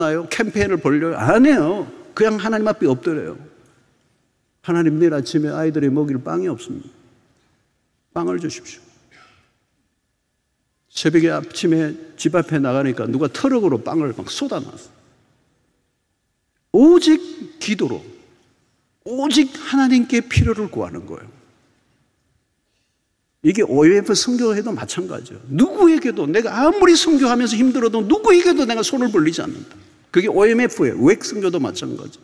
캠페인을 벌려요? 안 해요. 그냥 하나님 앞에 엎드려요. 하나님, 내일 아침에 아이들이 먹일 빵이 없습니다. 빵을 주십시오. 새벽에 아침에 집 앞에 나가니까 누가 트럭으로 빵을 막 쏟아놨어. 오직 기도로, 오직 하나님께 필요를 구하는 거예요. 이게 OMF 선교해도 마찬가지예요. 누구에게도, 내가 아무리 선교하면서 힘들어도 누구에게도 내가 손을 벌리지 않는다. 그게 OMF예요. 우액 선교도 마찬가지예요.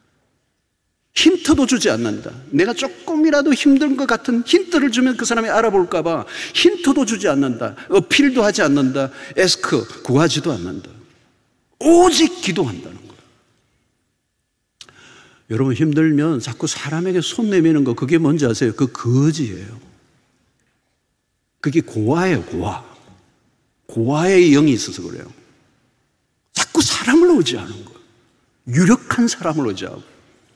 힌트도 주지 않는다. 내가 조금이라도 힘든 것 같은 힌트를 주면 그 사람이 알아볼까 봐 힌트도 주지 않는다. 어필도 하지 않는다. 에스크 구하지도 않는다. 오직 기도한다는 거예요. 여러분, 힘들면 자꾸 사람에게 손 내미는 거, 그게 뭔지 아세요? 그 거지예요. 그게 고아예요. 고아의 영이 있어서 그래요. 자꾸 사람을 의지하는 거예요. 유력한 사람을 의지하고,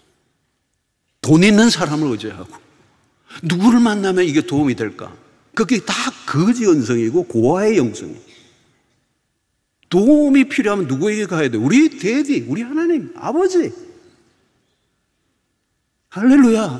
돈 있는 사람을 의지하고, 누구를 만나면 이게 도움이 될까? 그게 다 거지 영성이고 고아의 영성이에요. 도움이 필요하면 누구에게 가야 돼? 우리 대디, 우리 하나님, 아버지. 할렐루야.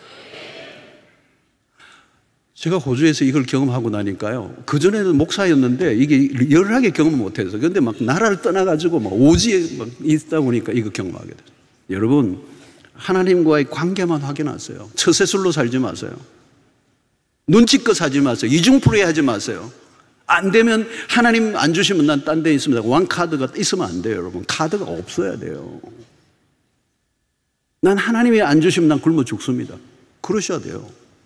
제가 호주에서 이걸 경험하고 나니까요, 그전에는 목사였는데 이게 열하게 경험 못해서, 그런데 막 나라를 떠나가지고 막 오지에 막 있다 보니까 이거 경험하게 됐어요. 여러분, 하나님과의 관계만 확인하세요. 처세술로 살지 마세요. 눈치껏 하지 마세요. 이중프로에 하지 마세요. 안 되면, 하나님 안 주시면 난 딴 데 있습니다. 왕카드가 있으면 안 돼요, 여러분. 카드가 없어야 돼요. 난 하나님이 안 주시면 난 굶어 죽습니다. 그러셔야 돼요.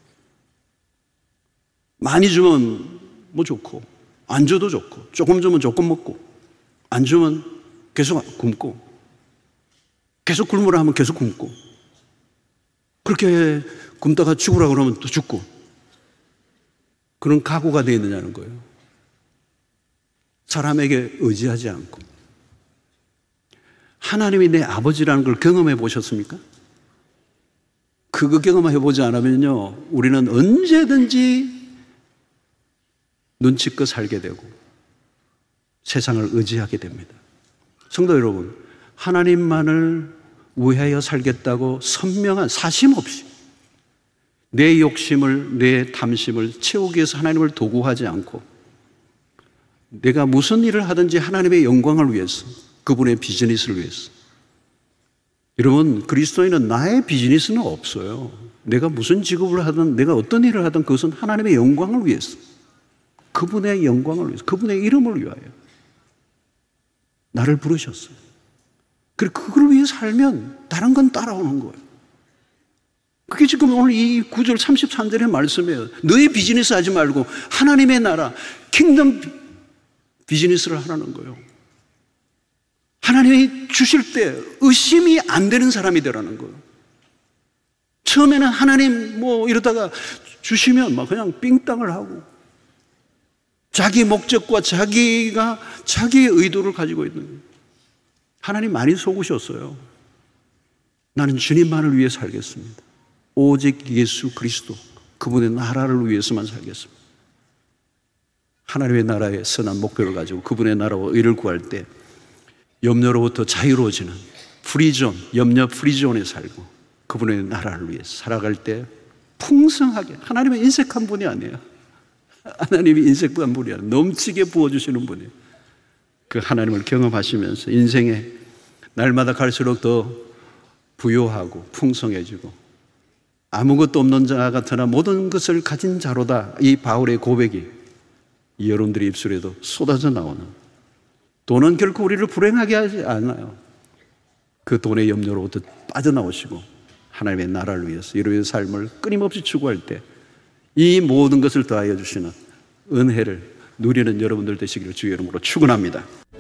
많이 주면 뭐 좋고, 안 줘도 좋고, 조금 주면 조금 먹고, 안 주면 계속 굶고, 계속 굶으라 하면 계속 굶고, 그렇게 굶다가 죽으라 그러면 또 죽고, 그런 각오가 되어 있느냐는 거예요. 사람에게 의지하지 않고. 하나님이 내 아버지라는 걸 경험해 보셨습니까? 그거 경험해 보지 않으면요, 우리는 언제든지 눈치껏 살게 되고 세상을 의지하게 됩니다. 성도 여러분, 하나님만을 위하여 살겠다고 선명한, 사심 없이 내 욕심을, 내 탐심을 채우기 위해서 하나님을 도구하지 않고, 내가 무슨 일을 하든지 하나님의 영광을 위해서, 그분의 비즈니스를 위해서. 여러분, 그리스도인은 나의 비즈니스는 없어요. 내가 무슨 직업을 하든, 내가 어떤 일을 하든 그것은 하나님의 영광을 위해서, 그분의 영광을 위해서, 그분의 이름을 위하여 나를 부르셨어요. 그리고 그걸 위해 살면 다른 건 따라오는 거예요. 그게 지금 오늘 이 9절 33절의 말씀이에요. 너의 비즈니스 하지 말고 하나님의 나라, 킹덤 비즈니스를 하라는 거예요. 하나님이 주실 때 의심이 안 되는 사람이 되라는 거예요. 처음에는 하나님 뭐 이러다가 주시면 막 그냥 삥땅을 하고, 자기 목적과 자기의 의도를 가지고 있는 거예요. 하나님 많이 속으셨어요. 나는 주님만을 위해 살겠습니다. 오직 예수 그리스도, 그분의 나라를 위해서만 살겠습니다. 하나님의 나라의 선한 목표를 가지고 그분의 나라와 의를 구할 때 염려로부터 자유로워지는 프리존, 염려 프리존에 살고 그분의 나라를 위해서 살아갈 때 풍성하게, 하나님은 인색한 분이 아니에요. 하나님이 인색한 분이 아니에요. 넘치게 부어주시는 분이에요. 그 하나님을 경험하시면서 인생에 날마다 갈수록 더 부요하고 풍성해지고, 아무것도 없는 자 같으나 모든 것을 가진 자로다, 이 바울의 고백이 이 여러분들의 입술에도 쏟아져 나오는, 돈은 결코 우리를 불행하게 하지 않아요. 그 돈의 염려로부터 빠져나오시고 하나님의 나라를 위해서 여러분의 삶을 끊임없이 추구할 때 이 모든 것을 더하여 주시는 은혜를 누리는 여러분들 되시기를 주의 이름으로 축원합니다.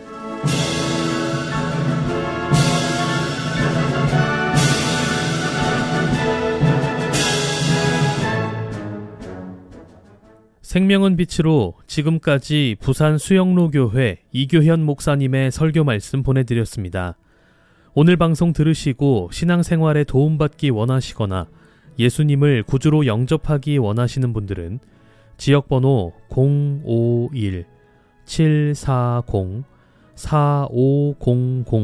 생명은 빛으로 지금까지 부산 수영로교회 이교현 목사님의 설교 말씀 보내드렸습니다. 오늘 방송 들으시고 신앙생활에 도움받기 원하시거나 예수님을 구주로 영접하기 원하시는 분들은 지역번호 051-740 4500